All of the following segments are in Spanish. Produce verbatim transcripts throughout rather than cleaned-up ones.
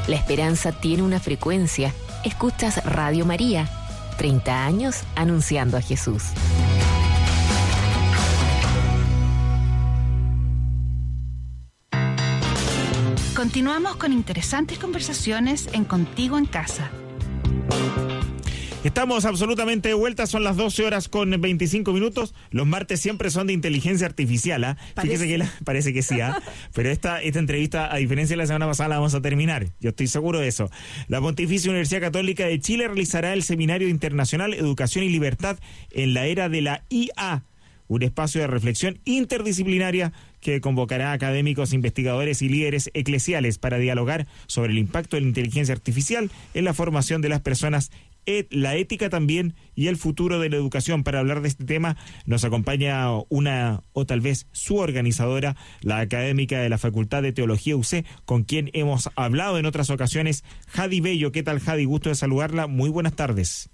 La esperanza tiene una frecuencia. Escuchas Radio María. treinta años anunciando a Jesús. Continuamos con interesantes conversaciones en Contigo en Casa. Estamos absolutamente de vuelta, son las doce horas con veinticinco minutos. Los martes siempre son de inteligencia artificial, ¿ah? ¿eh? Fíjese que la, parece que sí, ¿ah? ¿eh? Pero esta, esta entrevista, a diferencia de la semana pasada, la vamos a terminar. Yo estoy seguro de eso. La Pontificia Universidad Católica de Chile realizará el Seminario Internacional Educación y Libertad en la Era de la I A, un espacio de reflexión interdisciplinaria que convocará a académicos, investigadores y líderes eclesiales para dialogar sobre el impacto de la inteligencia artificial en la formación de las personas, et, la ética también y el futuro de la educación. Para hablar de este tema nos acompaña una, o tal vez su organizadora, la académica de la Facultad de Teología U C, con quien hemos hablado en otras ocasiones, Jadi Bello. ¿Qué tal, Jadi? Gusto de saludarla. Muy buenas tardes.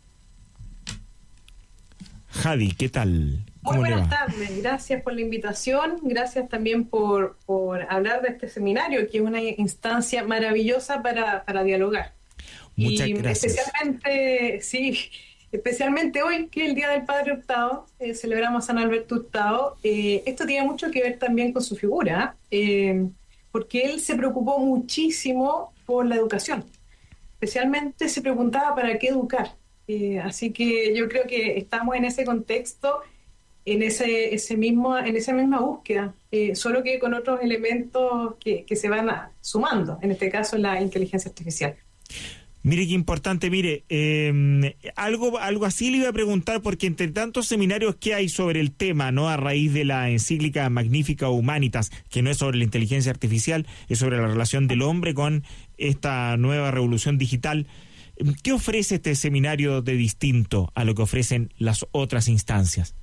Jadi, ¿qué tal? Muy buenas tardes, gracias por la invitación, gracias también por, por hablar de este seminario, que es una instancia maravillosa para, para dialogar. Muchas y gracias. Especialmente, sí, especialmente hoy, que es el Día del Padre Hurtado, eh, celebramos a San Alberto Hurtado. Eh, esto tiene mucho que ver también con su figura, eh, porque él se preocupó muchísimo por la educación. Especialmente se preguntaba para qué educar. Eh, así que yo creo que estamos en ese contexto, en ese, ese mismo, en esa misma búsqueda, eh, solo que con otros elementos que, que se van a, sumando, en este caso la inteligencia artificial. Mire qué importante, mire, eh, algo, algo así le iba a preguntar, porque entre tantos seminarios que hay sobre el tema, ¿no? A raíz de la encíclica Magnificat Humanitas, que no es sobre la inteligencia artificial, es sobre la relación del hombre con esta nueva revolución digital. ¿Qué ofrece este seminario de distinto a lo que ofrecen las otras instancias?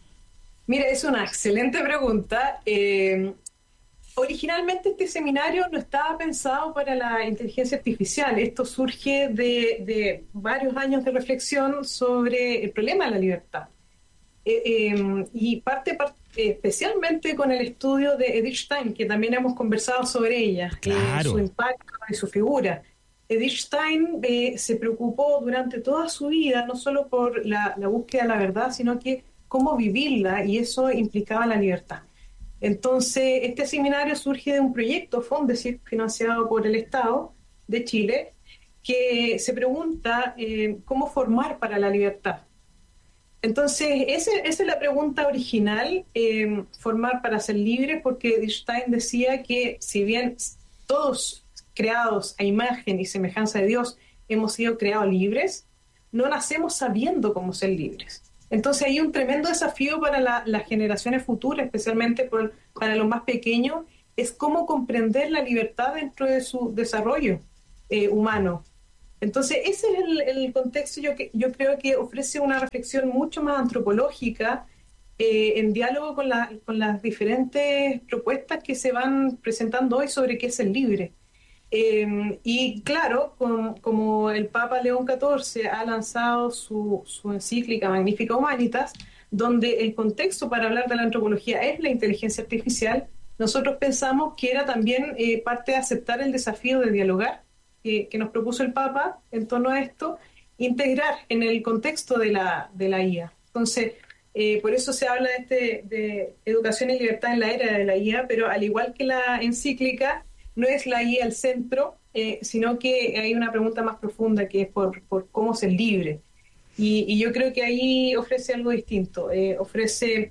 Mira, es una excelente pregunta. Eh, originalmente este seminario no estaba pensado para la inteligencia artificial. Esto surge de, de varios años de reflexión sobre el problema de la libertad. Eh, eh, y parte, parte especialmente con el estudio de Edith Stein, que también hemos conversado sobre ella, claro. eh, su impacto y su figura. Edith Stein eh, se preocupó durante toda su vida no solo por la, la búsqueda de la verdad, sino que cómo vivirla, y eso implicaba la libertad. Entonces, este seminario surge de un proyecto Fondesit, financiado por el Estado de Chile, que se pregunta eh, cómo formar para la libertad. Entonces, ese, esa es la pregunta original, eh, formar para ser libres, porque Edith Stein decía que si bien todos creados a imagen y semejanza de Dios hemos sido creados libres, no nacemos sabiendo cómo ser libres. Entonces hay un tremendo desafío para la, las generaciones futuras, especialmente por, para los más pequeños, es cómo comprender la libertad dentro de su desarrollo eh, humano. Entonces ese es el, el contexto. Yo, que, yo creo que ofrece una reflexión mucho más antropológica, eh, en diálogo con, la, con las diferentes propuestas que se van presentando hoy sobre qué es el libre. Eh, y claro, con, como el Papa León catorce ha lanzado su, su encíclica Magnificat Humanitas, donde el contexto para hablar de la antropología es la inteligencia artificial, nosotros pensamos que era también eh, parte de aceptar el desafío de dialogar eh, que nos propuso el Papa en torno a esto, integrar en el contexto de la, de la I A. Entonces, eh, por eso se habla de, este, de educación y libertad en la era de la I A, pero al igual que la encíclica, no es la I A el centro, eh, sino que hay una pregunta más profunda que es por, por cómo ser libre. Y, y yo creo que ahí ofrece algo distinto. Eh, ofrece,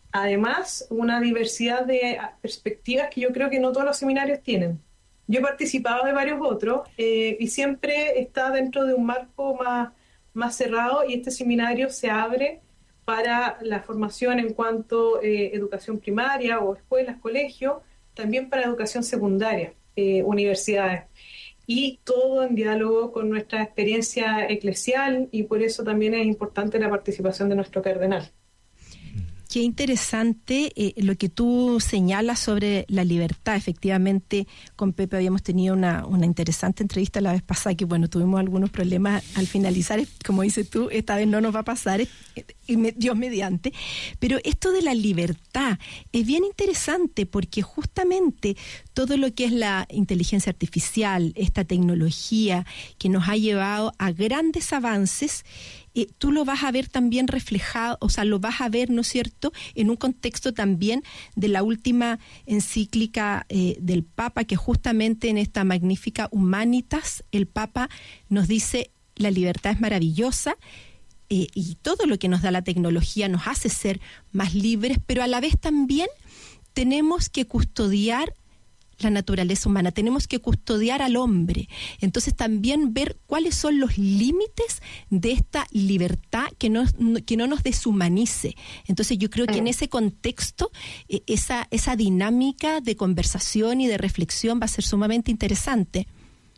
además, una diversidad de perspectivas que yo creo que no todos los seminarios tienen. Yo he participado de varios otros eh, y siempre está dentro de un marco más, más cerrado, y este seminario se abre para la formación en cuanto a eh, educación primaria o escuelas, colegios, también para educación secundaria, eh, universidades, y todo en diálogo con nuestra experiencia eclesial, y por eso también es importante la participación de nuestro cardenal. qué interesante eh, lo que tú señalas sobre la libertad. Efectivamente, con Pepe habíamos tenido una, una interesante entrevista la vez pasada, que bueno, tuvimos algunos problemas al finalizar. Como dices tú, esta vez no nos va a pasar, eh, eh, Dios mediante. Pero esto de la libertad es bien interesante, porque justamente todo lo que es la inteligencia artificial, esta tecnología que nos ha llevado a grandes avances, eh, tú lo vas a ver también reflejado, o sea, lo vas a ver, ¿no es cierto?, en un contexto también de la última encíclica eh, del Papa, que justamente en esta magnífica Humanitas, el Papa nos dice: la libertad es maravillosa, eh, y todo lo que nos da la tecnología nos hace ser más libres, pero a la vez también tenemos que custodiar la naturaleza humana, tenemos que custodiar al hombre. Entonces también ver cuáles son los límites de esta libertad, que no, que no nos deshumanice. Entonces yo creo que en ese contexto eh, esa, esa dinámica de conversación y de reflexión va a ser sumamente interesante.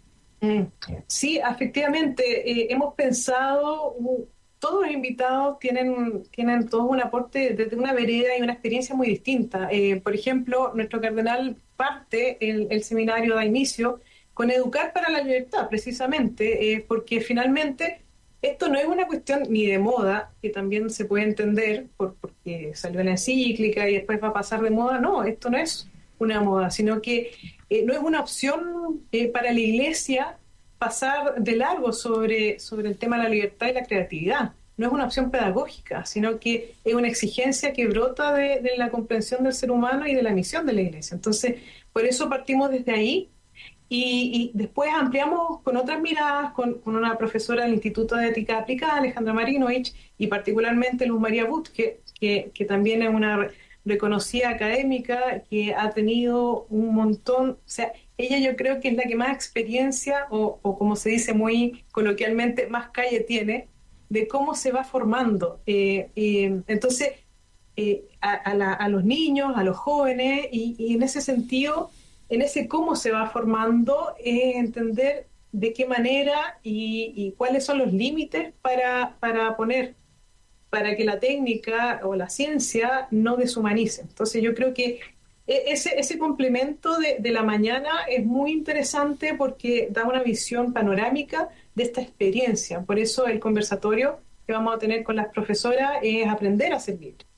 Sí, efectivamente, eh, hemos pensado, uh, todos los invitados tienen, tienen todos un aporte desde una vereda y una experiencia muy distinta. Eh, por ejemplo, nuestro cardenal parte el, el seminario da inicio con Educar para la Libertad, precisamente, eh, porque finalmente esto no es una cuestión ni de moda, que también se puede entender por, porque salió en la encíclica y después va a pasar de moda. No, esto no es una moda, sino que eh, no es una opción eh, para la Iglesia pasar de largo sobre, sobre el tema de la libertad y la creatividad. No es una opción pedagógica, sino que es una exigencia que brota de, de la comprensión del ser humano y de la misión de la Iglesia. Entonces, por eso partimos desde ahí y, y después ampliamos con otras miradas, con, con una profesora del Instituto de Ética Aplicada, Alejandra Marinovich, y but Luz María But, que, que, que también es una reconocida académica que ha tenido un montón, o sea, ella yo creo que es la que más experiencia, o, o como se dice muy coloquialmente, más calle tiene, de cómo se va formando. Eh, eh, entonces, eh, a, a, la, a los niños, a los jóvenes, y, y en ese sentido, en ese cómo se va formando, es entender de qué manera y, y cuáles son los límites para, para poner, para que la técnica o la ciencia no deshumanice. Entonces yo creo que ese, ese complemento de, de la mañana es muy interesante porque da una visión panorámica de esta experiencia. Por eso el conversatorio que vamos a tener con las profesoras es aprender a ser libre.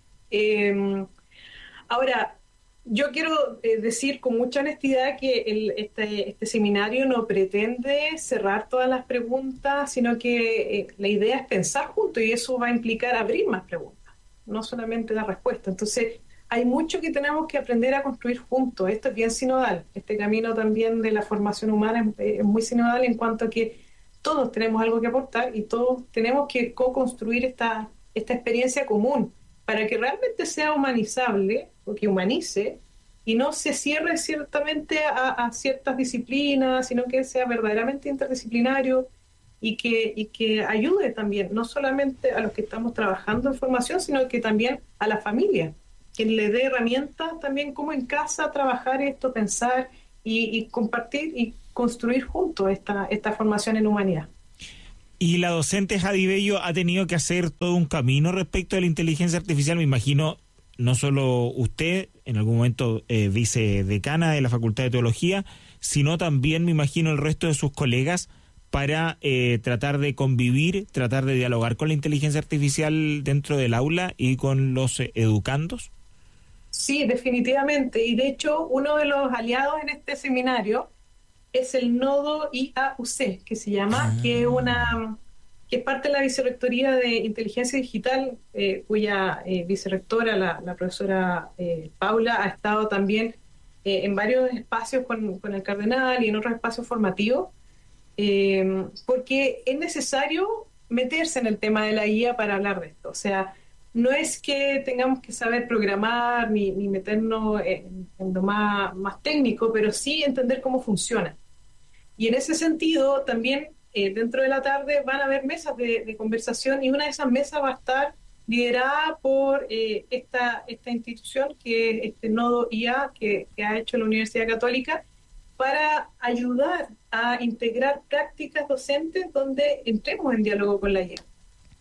Eh, ahora, yo quiero eh, decir con mucha honestidad que el, este, este seminario no pretende cerrar todas las preguntas, sino que eh, la idea es pensar juntos, y eso va a implicar abrir más preguntas, no solamente dar respuesta. Entonces, hay mucho que tenemos que aprender a construir juntos. Esto es bien sinodal. Este camino también de la formación humana es, es muy sinodal en cuanto a que todos tenemos algo que aportar y todos tenemos que co-construir esta, esta experiencia común para que realmente sea humanizable, o que humanice, y no se cierre ciertamente a, a ciertas disciplinas, sino que sea verdaderamente interdisciplinario y que, y que ayude también, no solamente a los que estamos trabajando en formación, sino que también a la familia, que le dé herramientas también como en casa trabajar esto, pensar y, y compartir y construir juntos esta, esta formación en humanidad. Y la docente Jadi Bello ha tenido que hacer todo un camino respecto de la inteligencia artificial, me imagino, no solo usted, en algún momento eh, vicedecana de la Facultad de Teología, sino también, me imagino, el resto de sus colegas para eh, tratar de convivir, tratar de dialogar con la inteligencia artificial dentro del aula y con los eh, educandos. Sí, definitivamente. Y de hecho, uno de los aliados en este seminario es el nodo I A U C, que se llama, ah. que es una que es parte de la Vicerrectoría de Inteligencia Digital, eh, cuya eh, vicerrectora, la, la profesora eh, Paula, ha estado también eh, en varios espacios con, con el cardenal y en otros espacios formativos, eh, porque es necesario meterse en el tema de la I A para hablar de esto. O sea, no es que tengamos que saber programar ni, ni meternos en, en lo más, más técnico, pero sí entender cómo funciona. Y en ese sentido, también eh, dentro de la tarde van a haber mesas de, de conversación, y una de esas mesas va a estar liderada por eh, esta, esta institución, que es este nodo I A que, que ha hecho la Universidad Católica, para ayudar a integrar prácticas docentes donde entremos en diálogo con la I A.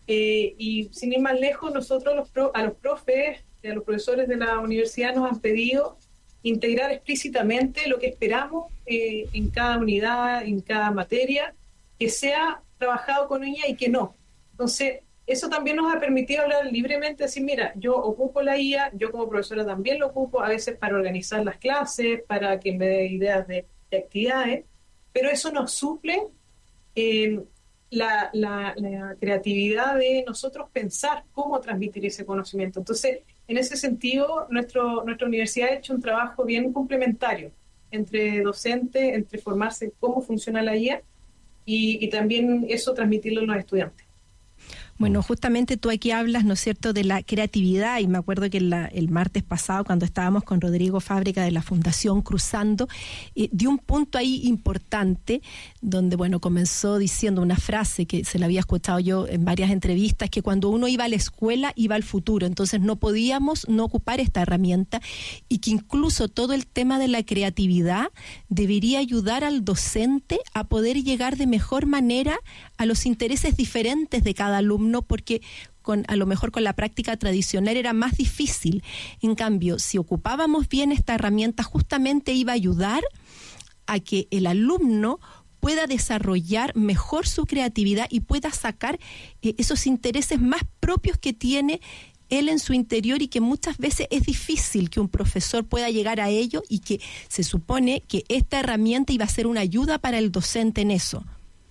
Eh, y sin ir más lejos, nosotros los pro, a los profes, a los profesores de la universidad nos han pedido integrar explícitamente lo que esperamos eh, en cada unidad, en cada materia, que sea trabajado con ella y que no. Entonces, eso también nos ha permitido hablar libremente, decir, mira, yo ocupo la I A, yo como profesora también lo ocupo, a veces para organizar las clases, para que me dé ideas de, de actividades, pero eso nos suple eh, la, la, la creatividad de nosotros pensar cómo transmitir ese conocimiento. Entonces, en ese sentido, nuestro, nuestra universidad ha hecho un trabajo bien complementario entre docentes, entre formarse en cómo funciona la I A y, y también eso transmitirlo a los estudiantes. Bueno, justamente tú aquí hablas, ¿no es cierto?, de la creatividad, y me acuerdo que la, el martes pasado, cuando estábamos con Rodrigo Fábrica de la Fundación Cruzando, eh, dio un punto ahí importante, donde, bueno, comenzó diciendo una frase que se la había escuchado yo en varias entrevistas, que cuando uno iba a la escuela, iba al futuro, entonces no podíamos no ocupar esta herramienta, y que incluso todo el tema de la creatividad debería ayudar al docente a poder llegar de mejor manera a los intereses diferentes de cada alumno, porque con, a lo mejor con la práctica tradicional era más difícil. En cambio, si ocupábamos bien esta herramienta, justamente iba a ayudar a que el alumno pueda desarrollar mejor su creatividad y pueda sacar eh, esos intereses más propios que tiene él en su interior, y que muchas veces es difícil que un profesor pueda llegar a ello, y que se supone que esta herramienta iba a ser una ayuda para el docente en eso.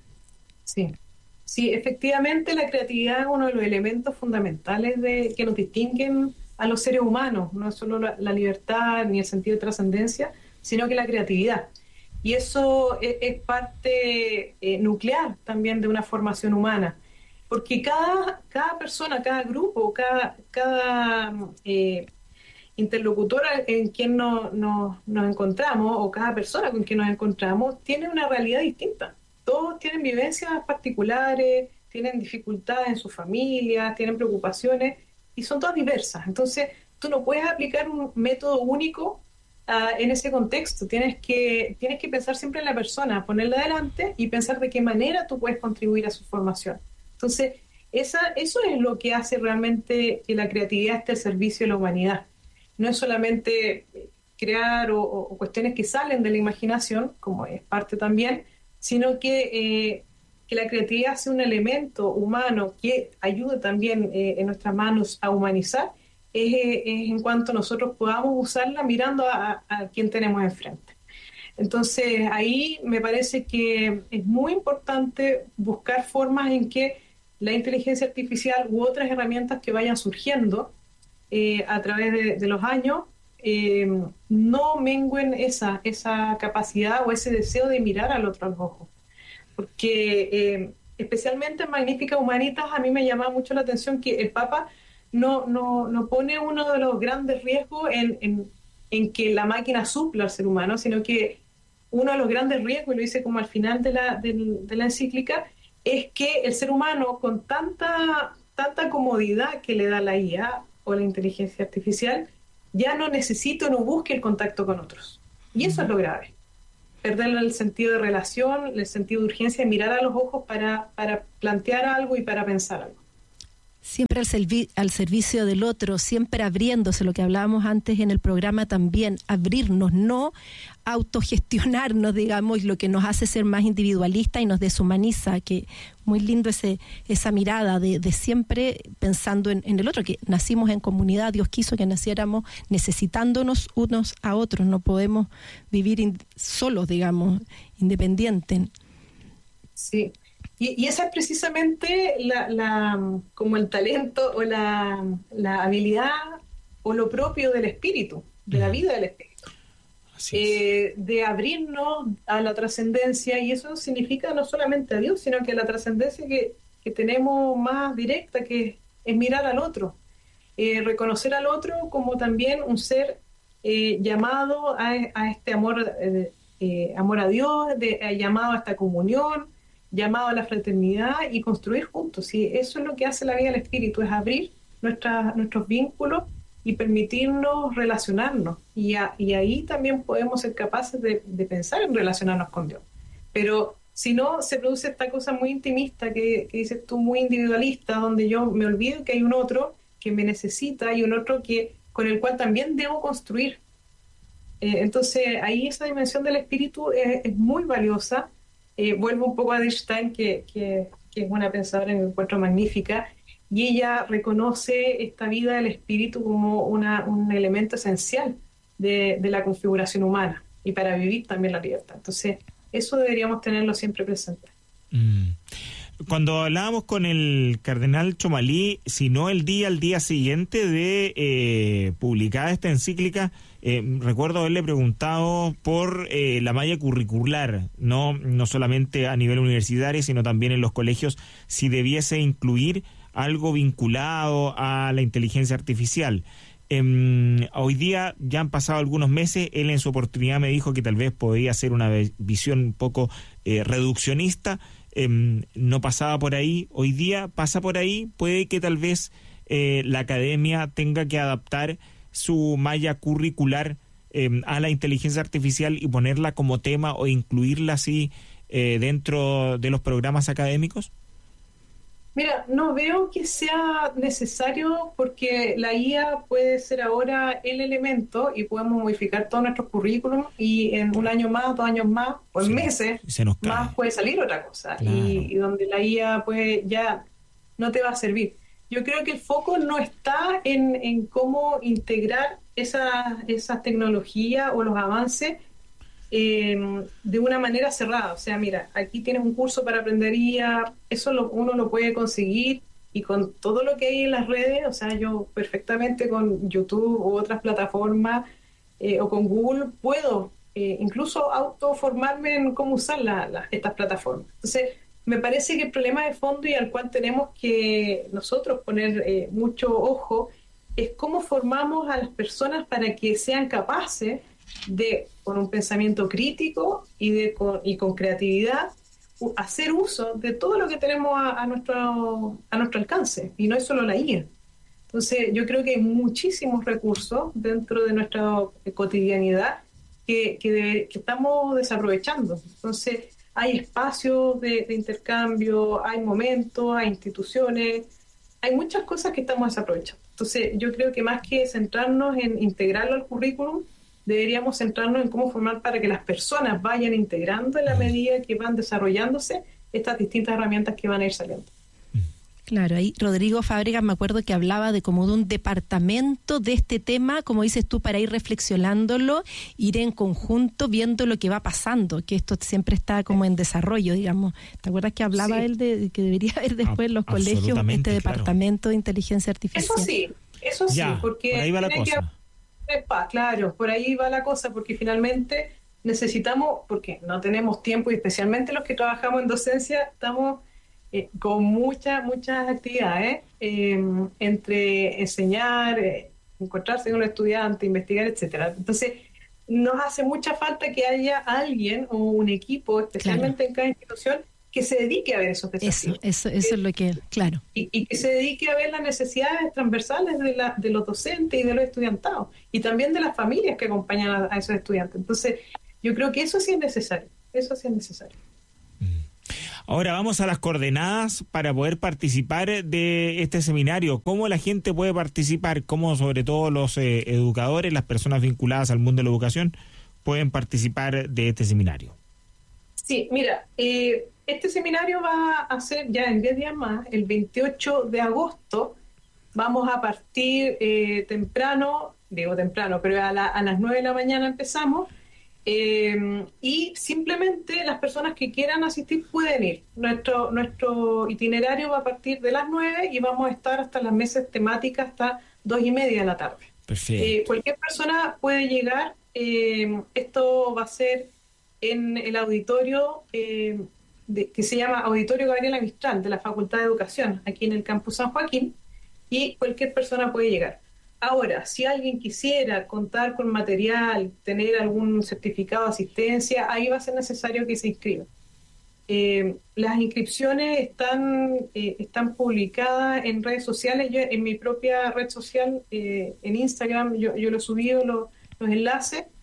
Sí. Sí, efectivamente la creatividad es uno de los elementos fundamentales de, que nos distinguen a los seres humanos, no es solo la, la libertad ni el sentido de trascendencia, sino que la creatividad. Y eso es, es parte eh, nuclear también de una formación humana, porque cada, cada persona, cada grupo, cada, cada eh, interlocutor en quien no, no, nos encontramos, o cada persona con quien nos encontramos, tiene una realidad distinta. Todos tienen vivencias particulares, tienen dificultades en su familia, tienen preocupaciones, y son todas diversas. Entonces, tú no puedes aplicar un método único uh, en ese contexto. Tienes que, tienes que pensar siempre en la persona, ponerla adelante y pensar de qué manera tú puedes contribuir a su formación. Entonces, esa, eso es lo que hace realmente que la creatividad esté al servicio de la humanidad. No es solamente crear o, o cuestiones que salen de la imaginación, como es parte también, sino que, eh, que la creatividad sea un elemento humano que ayude también eh, en nuestras manos a humanizar, es, es en cuanto nosotros podamos usarla mirando a, a quien tenemos enfrente. Entonces, ahí me parece que es muy importante buscar formas en que la inteligencia artificial u otras herramientas que vayan surgiendo eh, a través de, de los años Eh, no mengüen esa, esa capacidad o ese deseo de mirar al otro a los ojos. Porque eh, especialmente en Magnífica Humanitas a mí me llama mucho la atención que el Papa no, no, no pone uno de los grandes riesgos en, en, en que la máquina supla al ser humano, sino que uno de los grandes riesgos, y lo dice como al final de la, de, de la encíclica, es que el ser humano, con tanta, tanta comodidad que le da la I A o la inteligencia artificial, ya no necesita o no busque el contacto con otros. Y eso uh-huh. es lo grave. Perder el sentido de relación, el sentido de urgencia, mirar a los ojos para, para plantear algo y para pensar algo. Siempre al, servi- al servicio del otro, siempre abriéndose, lo que hablábamos antes en el programa también, abrirnos, no autogestionarnos, digamos, lo que nos hace ser más individualistas y nos deshumaniza, que muy lindo ese esa mirada de, de siempre pensando en, en el otro, que nacimos en comunidad, Dios quiso que naciéramos necesitándonos unos a otros, no podemos vivir in, solos, digamos, independientes. Sí. Y, y esa es precisamente la, la, como el talento o la, la habilidad o lo propio del espíritu, de la vida del espíritu. Eh, de abrirnos a la trascendencia, y eso significa no solamente a Dios, sino que la trascendencia que, que tenemos más directa, que es mirar al otro, eh, reconocer al otro como también un ser eh, llamado a, a este amor, eh, eh, amor a Dios, de, eh, llamado a esta comunión, llamado a la fraternidad y construir juntos. Y eso es lo que hace la vida del espíritu, es abrir nuestra, nuestros vínculos y permitirnos relacionarnos. Y, a, y ahí también podemos ser capaces de, de pensar en relacionarnos con Dios. Pero sino se produce esta cosa muy intimista que, que dices tú, muy individualista, donde yo me olvido que hay un otro que me necesita y un otro que con el cual también debo construir. Eh, entonces, ahí esa dimensión del espíritu es, es muy valiosa. Eh, vuelvo un poco a Edith Stein, que, que, que es una pensadora en el encuentro magnífica, y ella reconoce esta vida del espíritu como una, un elemento esencial de, de la configuración humana y para vivir también la libertad. Entonces, eso deberíamos tenerlo siempre presente. Mm. Cuando hablábamos con el cardenal Chomalí, si no el día al día siguiente de eh, publicada esta encíclica, eh, recuerdo haberle preguntado por eh, la malla curricular, no, no solamente a nivel universitario, sino también en los colegios, si debiese incluir algo vinculado a la inteligencia artificial. Eh, hoy día ya han pasado algunos meses, él en su oportunidad me dijo que tal vez podía ser una visión un poco eh, reduccionista, eh, no pasaba por ahí, hoy día pasa por ahí, puede que tal vez eh, la academia tenga que adaptar su malla curricular eh, a la inteligencia artificial y ponerla como tema o incluirla así eh, dentro de los programas académicos. Mira, no veo que sea necesario porque la I A puede ser ahora el elemento y podemos modificar todos nuestros currículums y en un año más, dos años más o en sí, meses se nos cae. Más puede salir otra cosa. Claro. y, y donde la I A pues ya no te va a servir. Yo creo que el foco no está en, en cómo integrar esas esas tecnologías o los avances Eh, de una manera cerrada. O sea, mira, aquí tienes un curso para aprender I A, eso lo, uno lo puede conseguir y con todo lo que hay en las redes, o sea, yo perfectamente con YouTube u otras plataformas eh, o con Google puedo eh, incluso autoformarme en cómo usar la, la, estas plataformas. Entonces, me parece que el problema de fondo y al cual tenemos que nosotros poner eh, mucho ojo es cómo formamos a las personas para que sean capaces de, con un pensamiento crítico y, de, con, y con creatividad, hacer uso de todo lo que tenemos a, a, nuestro, a nuestro alcance, y no es solo la I A. Entonces, yo creo que hay muchísimos recursos dentro de nuestra cotidianidad que, que, debe, que estamos desaprovechando. Entonces, hay espacios de, de intercambio, hay momentos, hay instituciones, hay muchas cosas que estamos desaprovechando. Entonces, yo creo que más que centrarnos en integrarlo al currículum, deberíamos centrarnos en cómo formar para que las personas vayan integrando en la medida que van desarrollándose estas distintas herramientas que van a ir saliendo. Claro, ahí Rodrigo Fábregas me acuerdo que hablaba de como de un departamento de este tema, como dices tú, para ir reflexionándolo, ir en conjunto viendo lo que va pasando, que esto siempre está como en desarrollo, digamos. ¿Te acuerdas que hablaba sí. él de que debería haber después en los colegios este departamento claro. de inteligencia artificial? Eso sí, eso sí, ya, porque por ahí va la cosa. Que... Claro, por ahí va la cosa, porque finalmente necesitamos, porque no tenemos tiempo y especialmente los que trabajamos en docencia estamos eh, con muchas, muchas actividades eh, entre enseñar, eh, encontrarse con los estudiantes, investigar, etcétera. Entonces, nos hace mucha falta que haya alguien o un equipo, especialmente claro. en cada institución, que se dedique a ver esos desafíos. Eso, eso, eso es lo que, claro. Y, y que se dedique a ver las necesidades transversales de, la, de los docentes y de los estudiantados, y también de las familias que acompañan a, a esos estudiantes. Entonces, yo creo que eso sí es necesario, eso sí es necesario. Ahora vamos a las coordenadas para poder participar de este seminario. ¿Cómo la gente puede participar? ¿Cómo sobre todo los eh, educadores, las personas vinculadas al mundo de la educación, pueden participar de este seminario? Sí, mira, eh, este seminario va a ser ya en diez días más, el veintiocho de agosto. Vamos a partir eh, temprano, digo temprano, pero a, la, a las nueve de la mañana empezamos. Eh, y simplemente las personas que quieran asistir pueden ir. Nuestro, nuestro itinerario va a partir de las nueve y vamos a estar hasta las mesas temáticas hasta dos y media de la tarde. Perfecto. Eh, cualquier persona puede llegar. Eh, esto va a ser en el auditorio eh, de, que se llama Auditorio Gabriela Mistral de la Facultad de Educación, aquí en el Campus San Joaquín, y cualquier persona puede llegar. Ahora, si alguien quisiera contar con material, tener algún certificado de asistencia, ahí va a ser necesario que se inscriba. Eh, las inscripciones están, eh, están publicadas en redes sociales. Yo en mi propia red social, eh, en Instagram, yo, yo lo he subido, lo, los enlaces.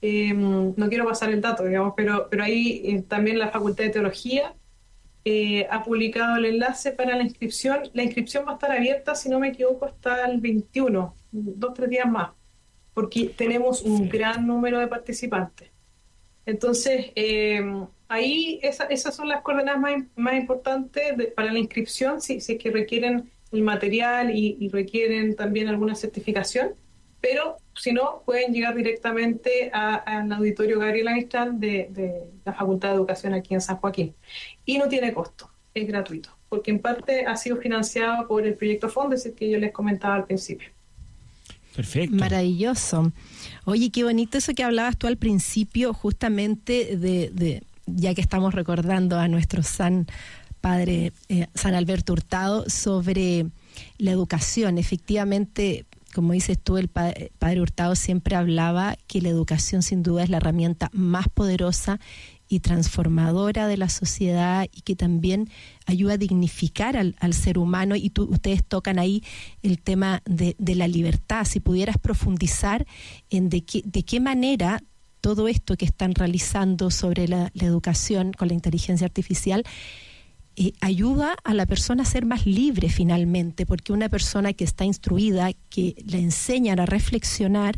eh, no quiero pasar el dato, digamos, pero, pero ahí eh, también la Facultad de Teología eh, ha publicado el enlace para la inscripción. La inscripción va a estar abierta, si no me equivoco, hasta el veintiuno, dos, tres días más, porque tenemos un gran número de participantes. Entonces, eh, ahí esa, esas son las coordenadas más, más importantes de, para la inscripción, si, si es que requieren el material y, y requieren también alguna certificación, pero si no, pueden llegar directamente al auditorio Gabriela Mistral de, de la Facultad de Educación aquí en San Joaquín. Y no tiene costo, es gratuito, porque en parte ha sido financiado por el proyecto Fondes, que yo les comentaba al principio. Perfecto. Maravilloso. Oye, qué bonito eso que hablabas tú al principio, justamente de, de ya que estamos recordando a nuestro San Padre, eh, San Alberto Hurtado, sobre la educación. Efectivamente, como dices tú, el padre, padre Hurtado siempre hablaba que la educación sin duda es la herramienta más poderosa y transformadora de la sociedad, y que también ayuda a dignificar al, al ser humano. Y tú, ustedes tocan ahí el tema de, de la libertad. Si pudieras profundizar en de qué, de qué manera todo esto que están realizando sobre la, la educación con la inteligencia artificial eh, ayuda a la persona a ser más libre finalmente, porque una persona que está instruida, que le enseñan a reflexionar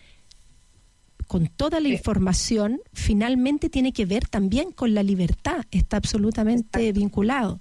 con toda la información, finalmente tiene que ver también con la libertad, está absolutamente Exacto. vinculado.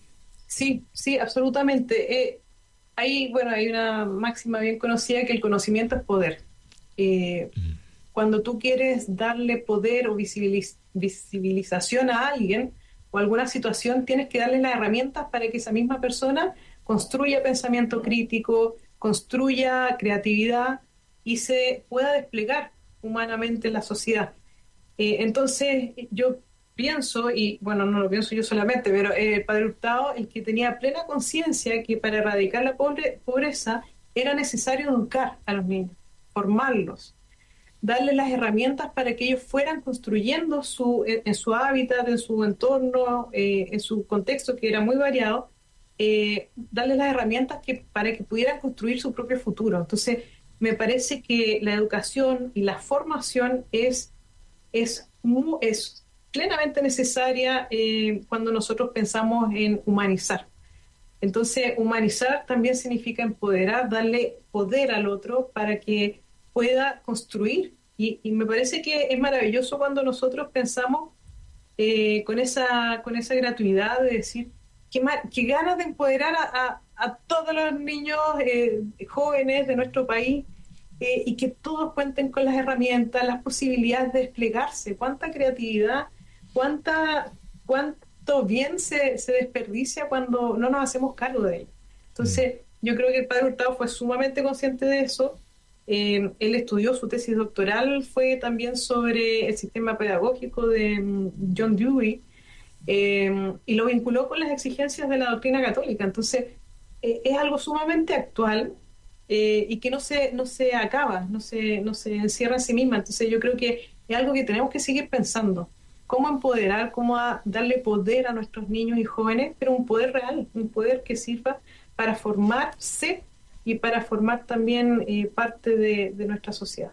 Sí, sí, absolutamente. Eh, hay, bueno, hay una máxima bien conocida, que el conocimiento es poder. Eh, mm. Cuando tú quieres darle poder o visibiliz- visibilización a alguien o alguna situación, tienes que darle las herramientas para que esa misma persona construya pensamiento crítico, construya creatividad y se pueda desplegar humanamente en la sociedad. Eh, entonces yo pienso, y bueno, no lo pienso yo solamente, pero eh, el padre Hurtado, el que tenía plena conciencia que para erradicar la pobre, pobreza era necesario educar a los niños, formarlos, darles las herramientas para que ellos fueran construyendo su, en, en su hábitat, en su entorno, eh, en su contexto, que era muy variado, eh, darles las herramientas que, para que pudieran construir su propio futuro. Entonces me parece que la educación y la formación es, es, muy, es plenamente necesaria eh, cuando nosotros pensamos en humanizar. Entonces, humanizar también significa empoderar, darle poder al otro para que pueda construir. Y, y me parece que es maravilloso cuando nosotros pensamos eh, con, esa, con esa gratuidad de decir qué, qué ganas de empoderar a, a a todos los niños eh, jóvenes de nuestro país eh, y que todos cuenten con las herramientas, las posibilidades de desplegarse. Cuánta creatividad, cuánta, cuánto bien se, se desperdicia cuando no nos hacemos cargo de ello. Entonces, yo creo que el padre Hurtado fue sumamente consciente de eso. Eh, él estudió, su tesis doctoral fue también sobre el sistema pedagógico de um, John Dewey, eh, y lo vinculó con las exigencias de la doctrina católica. Entonces, Eh, es algo sumamente actual eh, y que no se no se acaba, no se no se encierra en sí misma. Entonces yo creo que es algo que tenemos que seguir pensando. Cómo empoderar, cómo a darle poder a nuestros niños y jóvenes, pero un poder real, un poder que sirva para formarse y para formar también eh, parte de, de nuestra sociedad.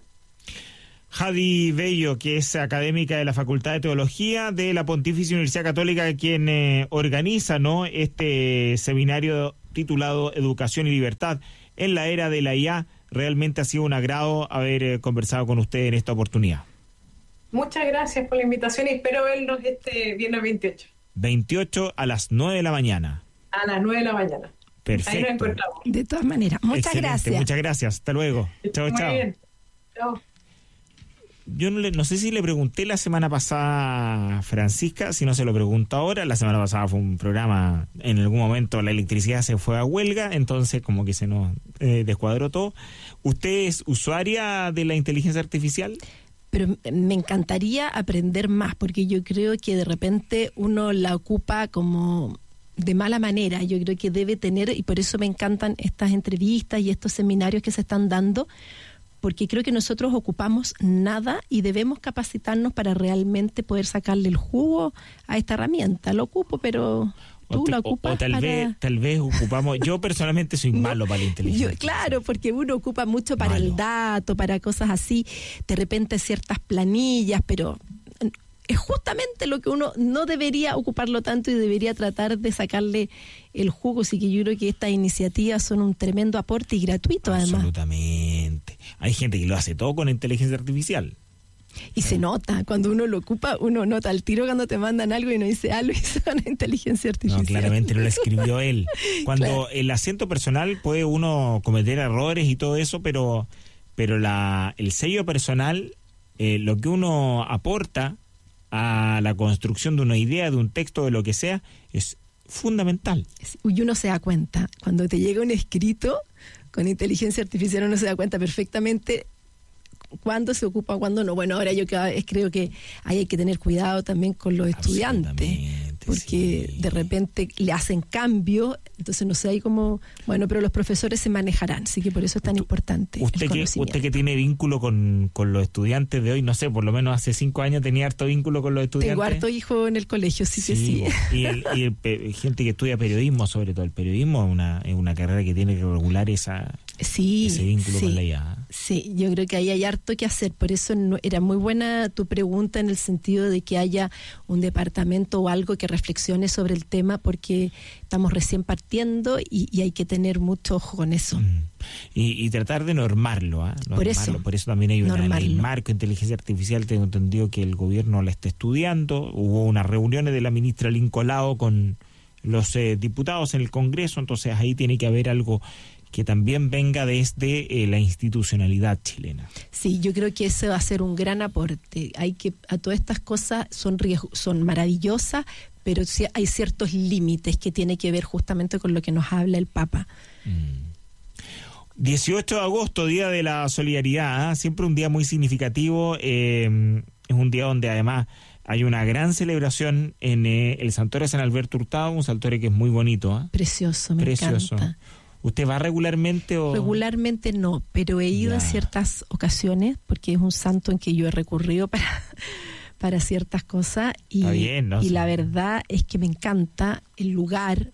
Jadi Bello, que es académica de la Facultad de Teología de la Pontificia Universidad Católica, quien eh, organiza, ¿no?, este seminario titulado Educación y Libertad en la era de la I A. Realmente ha sido un agrado haber eh, conversado con usted en esta oportunidad. Muchas gracias por la invitación y espero vernos este viernes veintiocho. veintiocho a las nueve de la mañana. A las nueve de la mañana. Perfecto. Ahí nos encontramos. De todas maneras, muchas Excelente, gracias. Muchas gracias. Hasta luego. Chao, Muy chao. bien. Chao. Yo no, le, no sé si le pregunté la semana pasada a Francisca, si no se lo pregunto ahora. La semana pasada fue un programa, en algún momento la electricidad se fue a huelga, entonces como que se nos eh, descuadró todo. ¿Usted es usuaria de la inteligencia artificial? Pero me encantaría aprender más, porque yo creo que de repente uno la ocupa como de mala manera. Yo creo que debe tener, y por eso me encantan estas entrevistas y estos seminarios que se están dando, porque creo que nosotros ocupamos nada y debemos capacitarnos para realmente poder sacarle el jugo a esta herramienta. Lo ocupo, pero tú o, la ocupas o tal para... vez tal vez ocupamos, yo personalmente soy malo no, para la inteligencia. Yo, claro, porque uno ocupa mucho para malo. el dato, para cosas así, de repente ciertas planillas, pero es justamente lo que uno no debería ocuparlo tanto y debería tratar de sacarle el jugo. Así que yo creo que estas iniciativas son un tremendo aporte y gratuito además. Absolutamente. Hay gente que lo hace todo con inteligencia artificial. Y se nota, cuando uno lo ocupa, uno nota al tiro cuando te mandan algo y uno dice, ah, lo hizo una inteligencia artificial. No, claramente no lo escribió él. Cuando claro. el acento personal puede uno cometer errores y todo eso, pero pero la el sello personal, eh, lo que uno aporta a la construcción de una idea, de un texto, de lo que sea, es fundamental. Y uno se da cuenta, cuando te llega un escrito con inteligencia artificial, uno se da cuenta perfectamente cuándo se ocupa, cuándo no. Bueno, ahora yo cada vez creo que hay que tener cuidado también con los estudiantes, porque sí. de repente le hacen cambio, entonces no sé, hay como, bueno, pero los profesores se manejarán, así que por eso es tan importante. Usted que usted que tiene vínculo con, con los estudiantes de hoy, no sé, por lo menos hace cinco años tenía harto vínculo con los estudiantes. Tengo harto hijo en el colegio, sí, sí, sí. sí. Y, el, y el, gente que estudia periodismo, sobre todo el periodismo, es una, es una carrera que tiene que regular esa... Sí, ese vínculo sí, con la I A. Sí, yo creo que ahí hay harto que hacer, por eso no, era muy buena tu pregunta en el sentido de que haya un departamento o algo que reflexione sobre el tema, porque estamos recién partiendo y, y hay que tener mucho ojo con eso. Mm. Y, y tratar de normarlo, ¿eh? normarlo. Por eso, por eso también hay una normarlo. ley marco de inteligencia artificial, tengo entendido que el gobierno la está estudiando, hubo unas reuniones de la ministra Lincolao con los eh, diputados en el Congreso, entonces ahí tiene que haber algo que también venga desde eh, la institucionalidad chilena. Sí, yo creo que ese va a ser un gran aporte. Hay que, a todas estas cosas son riesgo, son maravillosas, pero sí hay ciertos límites que tiene que ver justamente con lo que nos habla el Papa. Mm. dieciocho de agosto, Día de la Solidaridad, ¿eh? Siempre un día muy significativo, eh, es un día donde además hay una gran celebración en eh, el Santuario de San Alberto Hurtado, un santuario que es muy bonito. ¿eh? Precioso, me Precioso. encanta. ¿Usted va regularmente o...? Regularmente no, pero he ido ya. en ciertas ocasiones, porque es un santo en que yo he recurrido para, para ciertas cosas, y, Está bien, ¿no? y Sí. la verdad es que me encanta el lugar,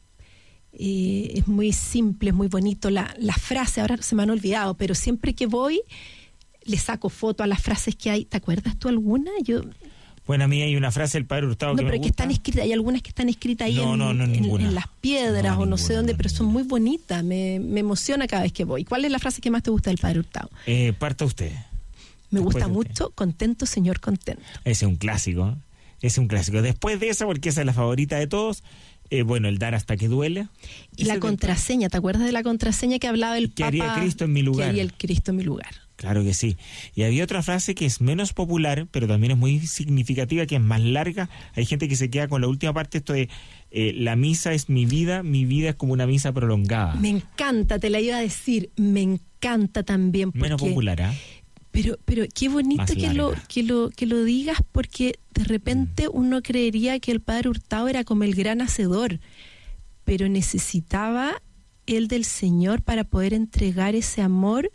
eh, es muy simple, es muy bonito, la, la frase, ahora se me han olvidado, pero siempre que voy le saco foto a las frases que hay. ¿Te acuerdas tú alguna? Yo... Bueno, a mí hay una frase del Padre Hurtado no, que me pero gusta. que están escritas, hay algunas que están escritas ahí No, en, no, no, en, ninguna. en las piedras No, o no sé ninguna, dónde, no, pero son ninguna. muy bonitas, me, me emociona cada vez que voy. ¿Cuál es la frase que más te gusta del Padre Hurtado? Eh, parta usted. Me Después gusta de usted. mucho, contento, señor, contento. Ese es un clásico. ¿eh? Ese es un clásico. Después de esa, porque esa es la favorita de todos, eh, bueno, el dar hasta que duele. Y la contraseña, ¿te acuerdas de la contraseña que hablaba el ¿Qué Papa? haría Cristo en mi lugar? ¿Qué haría el Cristo en mi lugar? Claro que sí. Y había otra frase que es menos popular, pero también es muy significativa, que es más larga. Hay gente que se queda con la última parte, esto de eh, la misa es mi vida, mi vida es como una misa prolongada. Me encanta, te la iba a decir, me encanta también. Porque, menos popular, ¿ah? ¿eh? Pero, pero qué bonito que lo, que lo que lo digas, porque de repente mm. uno creería que el Padre Hurtado era como el gran hacedor, pero necesitaba el del Señor para poder entregar ese amor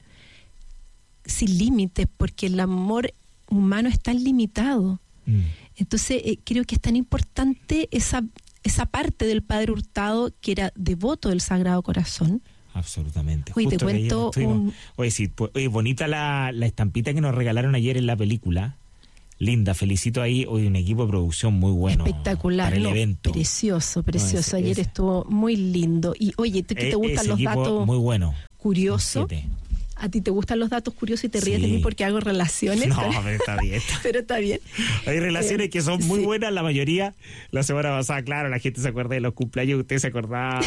sin límites, porque el amor humano es tan limitado. Mm. Entonces eh, creo que es tan importante esa, esa parte del Padre Hurtado que era devoto del Sagrado Corazón. Absolutamente. Oye, te cuento un... Oye, sí, pues, oye, bonita la, la estampita que nos regalaron ayer en la película. Linda, felicito ahí. Hoy un equipo de producción muy bueno. Espectacular. Para el no, evento. Precioso, precioso. No, ese, ayer ese. estuvo muy lindo. Y oye, ¿te, ¿te gustan ese los datos muy bueno. curiosos? ¿A ti te gustan los datos curiosos y te ríes sí. de mí porque hago relaciones? No, pero está bien. Pero está bien. Hay relaciones eh, que son muy sí. buenas, la mayoría. La semana pasada, claro, la gente se acuerda de los cumpleaños, usted se acordaba...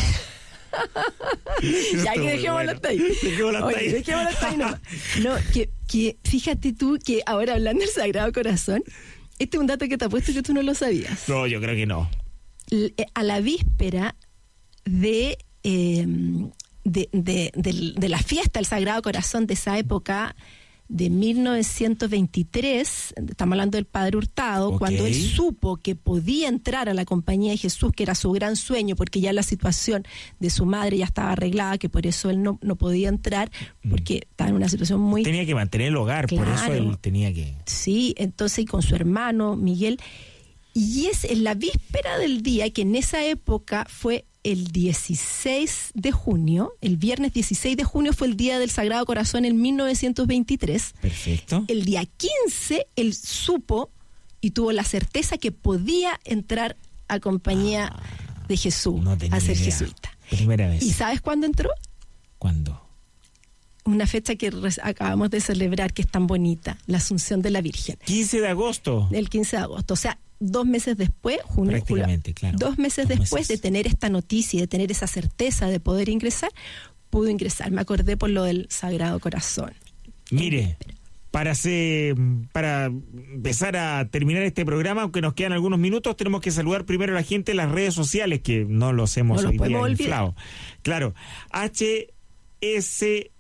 ya que dejémoslo bueno. hasta ahí. Dejémoslo hasta ahí. Dejémoslo hasta ahí no. No, que, que fíjate tú que ahora hablando del Sagrado Corazón, este es un dato que te apuesto que tú no lo sabías. No, yo creo que no. L- a la víspera de, eh, de, de, de, de la fiesta del Sagrado Corazón de esa época, de mil novecientos veintitrés, estamos hablando del Padre Hurtado, okay. Cuando él supo que podía entrar a la Compañía de Jesús, que era su gran sueño, porque ya la situación de su madre ya estaba arreglada, que por eso él no, no podía entrar, porque mm. estaba en una situación muy... Tenía que mantener el hogar, claro. Por eso él tenía que... Sí, entonces y con su hermano Miguel, Y es en la víspera del día, que en esa época fue el dieciséis de junio, el viernes dieciséis de junio fue el Día del Sagrado Corazón en mil novecientos veintitrés. Perfecto. El día quince, él supo y tuvo la certeza que podía entrar a compañía ah, de Jesús, no a ser idea. jesuita. Primera vez. ¿Y sabes cuándo entró? ¿Cuándo? Una fecha que acabamos de celebrar, que es tan bonita, la Asunción de la Virgen. quince de agosto. El quince de agosto, o sea, dos meses después, junio, prácticamente, julio, claro. Dos meses dos después meses. de tener esta noticia y de tener esa certeza de poder ingresar, pudo ingresar. Me acordé por lo del Sagrado Corazón. Mire, para, se, para empezar a terminar este programa, aunque nos quedan algunos minutos, tenemos que saludar primero a la gente en las redes sociales, que no los hemos no hoy los día inflado. Claro, H S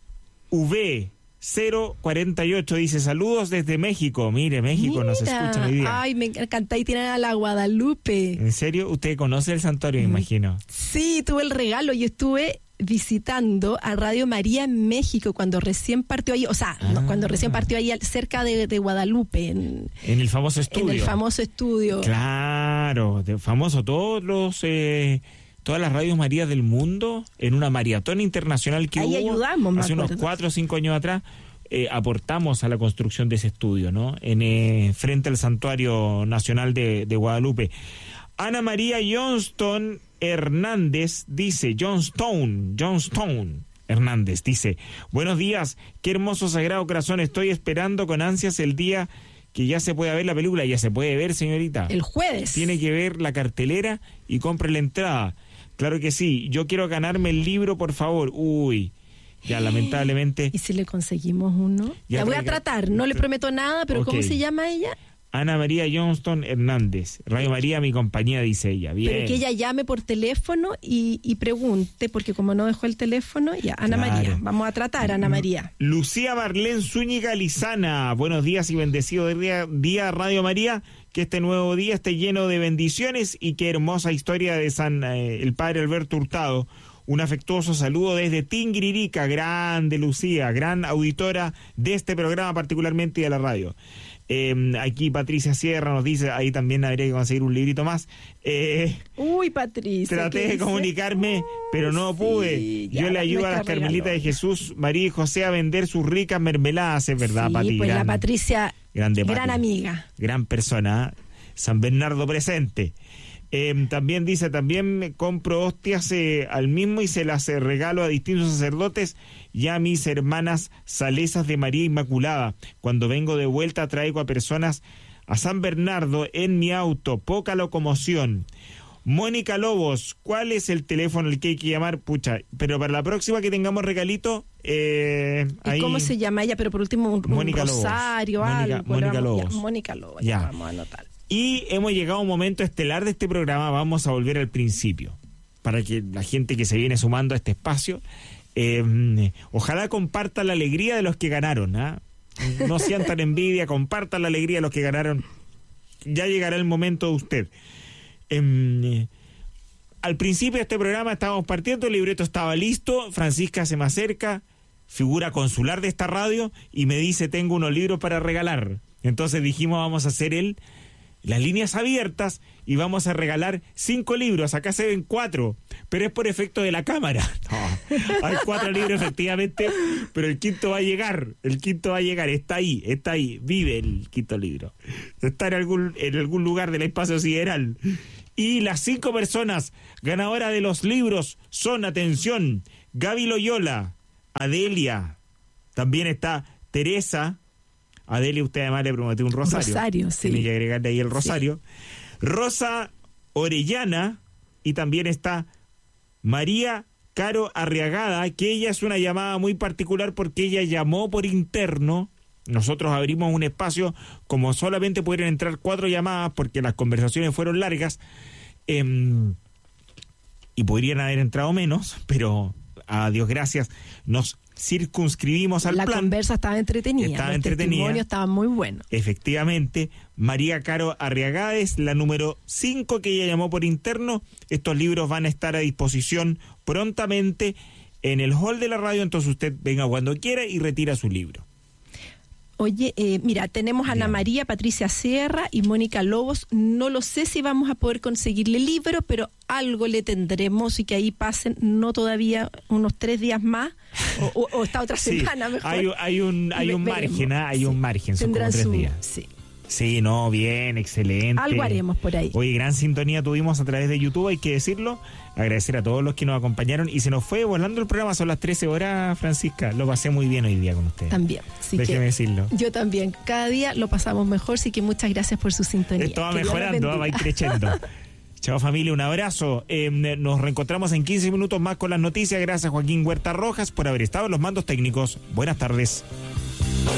V cero cuarenta y ocho dice: saludos desde México. Mire, México Mira, nos escucha hoy día. Ay, me encanta, y tienen a la Guadalupe. ¿En serio? ¿Usted conoce el santuario, me Mm. imagino? Sí, tuve el regalo. Yo estuve visitando a Radio María en México cuando recién partió ahí, o sea, Ah. no, cuando recién partió ahí al- cerca de, de Guadalupe, en, En el famoso estudio. en el famoso estudio. Claro, de famoso. Todos los... Eh, todas las radios María del mundo, en una maratón internacional que Ahí hubo ayudamos, me hace unos acuerdo. cuatro o cinco años atrás, eh, aportamos a la construcción de ese estudio, ¿no? En eh, frente al Santuario Nacional de, de Guadalupe. Ana María Johnston Hernández dice, Johnstone, Johnstone Hernández dice: buenos días, qué hermoso Sagrado Corazón, estoy esperando con ansias el día que ya se pueda ver la película. Ya se puede ver, señorita. El jueves. Tiene que ver la cartelera y compre la entrada. Claro que sí. Yo quiero ganarme el libro, por favor. Uy, ya lamentablemente. ¿Y si le conseguimos uno? Ya La voy a traiga- tratar, no le prometo nada, pero Ok. ¿cómo se llama ella? Ana María Johnston Hernández. Radio María, mi compañía, dice ella. Bien. Pero que ella llame por teléfono y, y pregunte, porque como no dejó el teléfono, ya, Ana Claro. María, vamos a tratar, Ana María. Lucía Marlén Zúñiga Lizana, buenos días y bendecido día, día Radio María, que este nuevo día esté lleno de bendiciones y qué hermosa historia de San eh, el Padre Alberto Hurtado. Un afectuoso saludo desde Tinguiririca, grande Lucía, gran auditora de este programa particularmente y de la radio. Eh, aquí Patricia Sierra nos dice, ahí también habría que conseguir un librito más. Eh, Uy, Patricia. Traté ¿qué de dice? comunicarme, pero no Sí, pude. ya, Yo le ayudo a las nuestra Carmelitas de regalona. Jesús, María y José, a vender sus ricas mermeladas, es verdad, Sí, Pati. pues gran, la Patricia, grande gran Pati. amiga. Gran persona, ¿eh? San Bernardo presente. Eh, también dice, también me compro hostias eh, al mismo y se las eh, regalo a distintos sacerdotes y a mis hermanas salesas de María Inmaculada. Cuando vengo de vuelta traigo a personas a San Bernardo en mi auto, poca locomoción. Mónica Lobos, ¿cuál es el teléfono al que hay que llamar? Pucha, pero para la próxima que tengamos regalito, eh, ¿Y ahí... cómo se llama ella? Pero por último, un, un Mónica Lobos. rosario, Mónica- algo. Mónica le vamos- Lobos. Ya, Mónica Lobos, Ya. ya vamos a anotar. Y hemos llegado a un momento estelar de este programa. Vamos a volver al principio, para que la gente que se viene sumando a este espacio, eh, ojalá comparta la alegría de los que ganaron, ¿ah? No sientan envidia, compartan la alegría de los que ganaron. Ya llegará el momento de usted. Eh, al principio de este programa estábamos partiendo, el libreto estaba listo, Francisca se me acerca, figura consular de esta radio, y me dice, tengo unos libros para regalar. Entonces dijimos, vamos a hacer el... las líneas abiertas y vamos a regalar cinco libros. Acá se ven cuatro, pero es por efecto de la cámara. No, hay cuatro libros efectivamente, pero el quinto va a llegar. El quinto va a llegar, está ahí, está ahí, vive el quinto libro. Está en algún, en algún lugar del espacio sideral. Y las cinco personas ganadoras de los libros son, atención, Gaby Loyola, Adelia, también está Teresa. Adelia, usted además le prometió un rosario. Rosario, sí. Tiene que agregarle ahí el rosario. Sí. Rosa Orellana, y también está María Caro Arriagada, que ella es una llamada muy particular porque ella llamó por interno. Nosotros abrimos un espacio, como solamente pudieron entrar cuatro llamadas porque las conversaciones fueron largas, eh, y podrían haber entrado menos, pero a Dios gracias nos circunscribimos al la plan. La conversa estaba entretenida. Estaba Los entretenida. testimonios estaban muy buenos. Efectivamente, María Caro Arriagada es la número cinco que ella llamó por interno. Estos libros van a estar a disposición prontamente en el hall de la radio, entonces usted venga cuando quiera y retira su libro. Oye, eh, mira, tenemos a Ana Bien. María, Patricia Sierra y Mónica Lobos. No lo sé si vamos a poder conseguirle libro, pero algo le tendremos y que ahí pasen, no todavía unos tres días más, o, o, o esta otra Sí, semana mejor. hay, hay un, hay Ve- un veremos, margen, ¿ah? hay sí. un margen, son Tendrán como tres su- días. Sí. Sí, no, bien, excelente. Algo haremos por ahí. Oye, gran sintonía tuvimos a través de YouTube, hay que decirlo. Agradecer a todos los que nos acompañaron. Y se nos fue volando el programa, son las trece horas, Francisca. Lo pasé muy bien hoy día con ustedes. También. Así Déjeme que decirlo. yo también. Cada día lo pasamos mejor, así que muchas gracias por su sintonía. Esto va Que Dios los mejorando, va a ir bendiga. creciendo. Chao familia, un abrazo. Eh, nos reencontramos en quince minutos más con las noticias. Gracias Joaquín Huerta Rojas por haber estado en los mandos técnicos. Buenas tardes.